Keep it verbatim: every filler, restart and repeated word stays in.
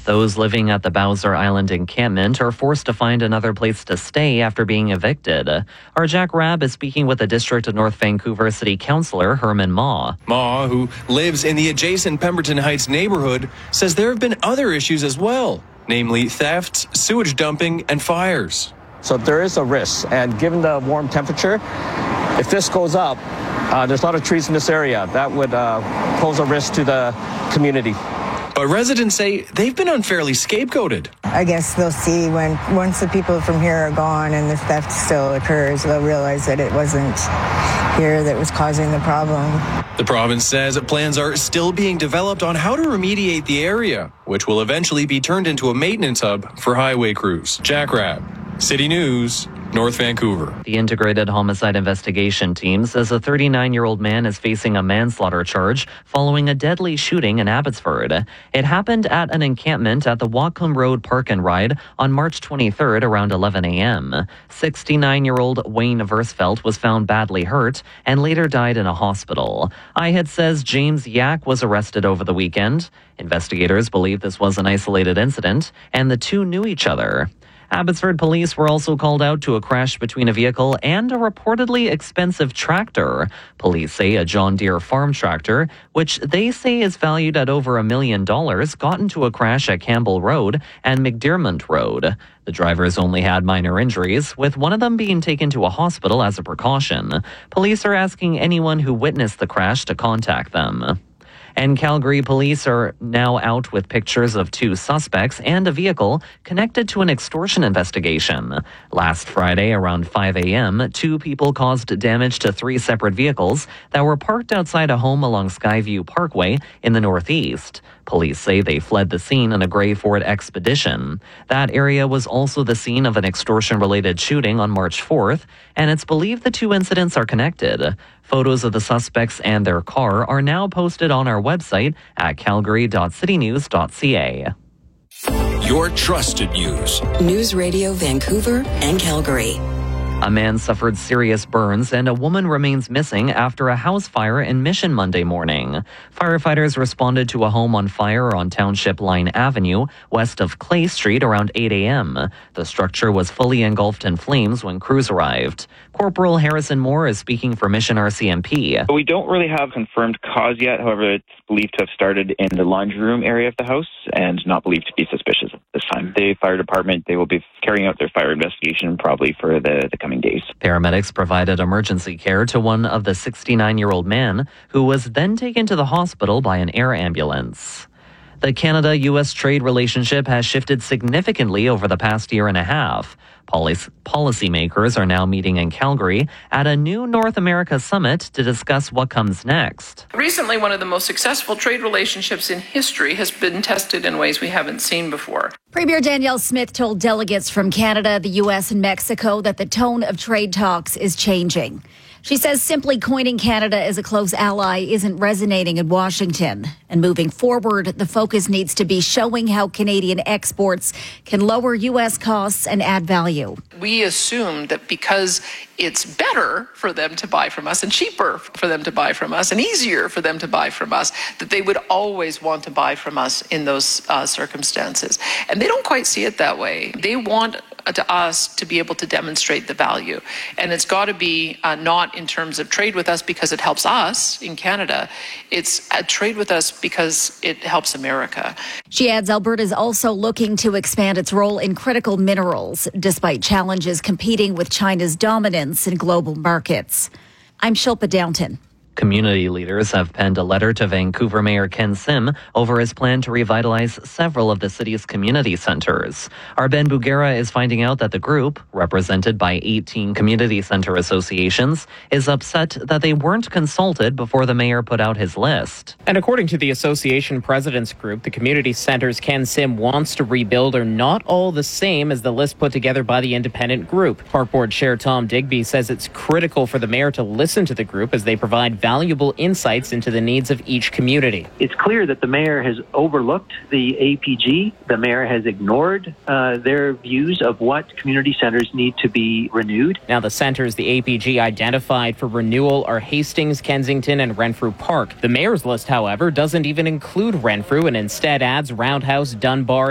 Those living at the Bowser Island encampment are forced to find another place to stay after being evicted. Our Jack Rabb is speaking with the District of North Vancouver City Councillor Herman Ma. Ma, who lives in the adjacent Pemberton Heights neighborhood, says there have been other issues as well, namely thefts, sewage dumping, and fires. So there is a risk, and given the warm temperature, if this goes up, uh, there's a lot of trees in this area. That would uh, pose a risk to the community. But residents say they've been unfairly scapegoated. I guess they'll see when, once the people from here are gone and the theft still occurs, they'll realize that it wasn't here that was causing the problem. The province says plans are still being developed on how to remediate the area, which will eventually be turned into a maintenance hub for highway crews. Jack Rabb, City News, North Vancouver. The Integrated Homicide Investigation Team says a thirty-nine-year-old man is facing a manslaughter charge following a deadly shooting in Abbotsford. It happened at an encampment at the Whatcom Road Park and Ride on March twenty-third around eleven a.m. sixty-nine-year-old Wayne Versfeld was found badly hurt and later died in a hospital. I H E D says James Yak was arrested over the weekend. Investigators believe this was an isolated incident and the two knew each other. Abbotsford police were also called out to a crash between a vehicle and a reportedly expensive tractor. Police say a John Deere farm tractor, which they say is valued at over a million dollars, got into a crash at Campbell Road and McDermott Road. The drivers only had minor injuries, with one of them being taken to a hospital as a precaution. Police are asking anyone who witnessed the crash to contact them. And Calgary police are now out with pictures of two suspects and a vehicle connected to an extortion investigation. Last Friday around five a.m., two people caused damage to three separate vehicles that were parked outside a home along Skyview Parkway in the northeast. Police say they fled the scene in a gray Ford Expedition. That area was also the scene of an extortion-related shooting on March fourth, and it's believed the two incidents are connected. Photos of the suspects and their car are now posted on our website at calgary dot city news dot c a. Your trusted news. News Radio Vancouver and Calgary. A man suffered serious burns and a woman remains missing after a house fire in Mission Monday morning. Firefighters responded to a home on fire on Township Line Avenue, west of Clay Street, around eight a.m. The structure was fully engulfed in flames when crews arrived. Corporal Harrison Moore is speaking for Mission R C M P. We don't really have confirmed cause yet. However, it's believed to have started in the laundry room area of the house and not believed to be suspicious at this time. The fire department, they will be carrying out their fire investigation probably for the, the coming days. Paramedics provided emergency care to one of the sixty-nine-year-old man who was then taken to the hospital by an air ambulance. The Canada U S trade relationship has shifted significantly over the past year and a half. Policy policymakers are now meeting in Calgary at a new North America summit to discuss what comes next. Recently, one of the most successful trade relationships in history has been tested in ways we haven't seen before. Premier Danielle Smith told delegates from Canada, the U S, and Mexico that the tone of trade talks is changing. She says simply coining Canada as a close ally isn't resonating in Washington. And moving forward, the focus needs to be showing how Canadian exports can lower U S costs and add value. We assume that because it's better for them to buy from us and cheaper for them to buy from us and easier for them to buy from us, that they would always want to buy from us in those uh, circumstances. And they don't quite see it that way. They want to us to be able to demonstrate the value. And it's got to be uh, not in terms of trade with us because it helps us in Canada. It's a trade with us because it helps America. She adds Alberta is also looking to expand its role in critical minerals, despite challenges competing with China's dominance in global markets. I'm Shilpa Downton. Community leaders have penned a letter to Vancouver Mayor Ken Sim over his plan to revitalize several of the city's community centers. Our Ben Bugera is finding out that the group, represented by eighteen community center associations, is upset that they weren't consulted before the mayor put out his list. And according to the association president's group, the community centers Ken Sim wants to rebuild are not all the same as the list put together by the independent group. Park Board Chair Tom Digby says it's critical for the mayor to listen to the group as they provide valuable insights into the needs of each community. It's clear that the mayor has overlooked the A P G. The mayor has ignored uh, their views of what community centers need to be renewed. Now, the centers the A P G identified for renewal are Hastings, Kensington, and Renfrew Park. The mayor's list, however, doesn't even include Renfrew and instead adds Roundhouse, Dunbar,